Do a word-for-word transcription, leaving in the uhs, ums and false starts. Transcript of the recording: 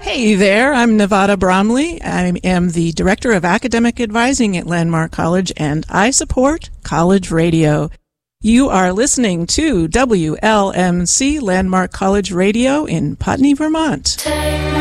Hey there, I'm Nevada Bromley. I am the Director of Academic Advising at Landmark College, and I support college radio. You are listening to W L M C Landmark College Radio in Putney, Vermont.